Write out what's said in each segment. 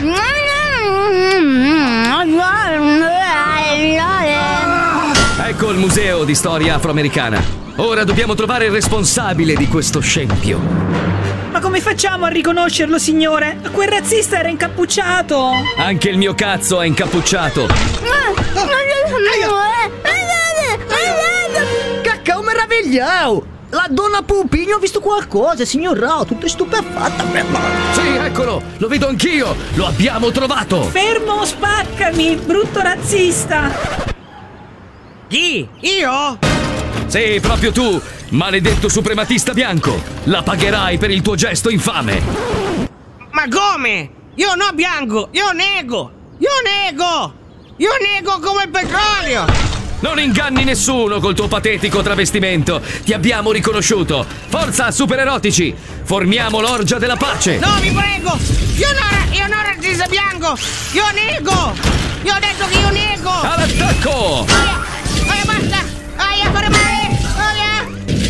Ecco il museo di storia afroamericana. Ora dobbiamo trovare il responsabile di questo scempio. Ma come facciamo a riconoscerlo, signore? Quel razzista era incappucciato. Anche il mio cazzo è incappucciato. Cacao meravigliato! La donna Pompino ha visto qualcosa, signor Rao, tutta stupefatta. Sì, eccolo, lo vedo anch'io. Lo abbiamo trovato. Fermo o spaccami, brutto razzista. Chi? Io? Sì, proprio tu, maledetto suprematista bianco. La pagherai per il tuo gesto infame. Ma come? Io no bianco, io nego come il petrolio. Non inganni nessuno col tuo patetico travestimento. Ti abbiamo riconosciuto. Forza, supererotici! Formiamo l'orgia della pace! No, vi prego! Io non razzista bianco! Io nego! Io ho detto che io nego! All'attacco! Aia, basta! Aia, fare male! Aia!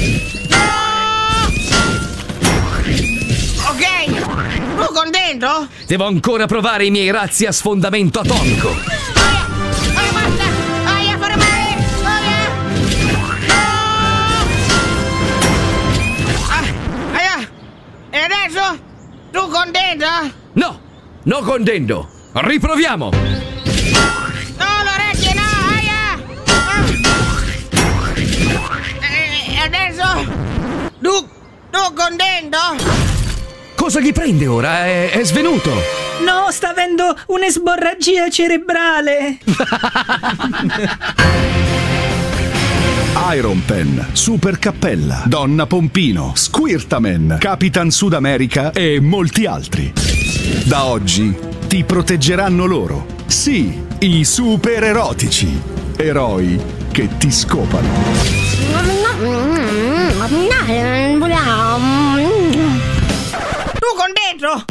No! Ok! Tu contento? Devo ancora provare i miei razzi a sfondamento atomico. Aia, basta! Aia, fare male! E adesso? Tu contenta? No, non contento. Riproviamo. No, l'orecchie no, aia! E adesso? Tu contento? Cosa gli prende ora? È svenuto. No, sta avendo un'esborragia cerebrale. Iron Pen, Super Cappella, Donna Pompino, Squirtaman, Capitan Sud America e molti altri. Da oggi ti proteggeranno loro. Sì, i super erotici. Eroi che ti scopano. Tu contento?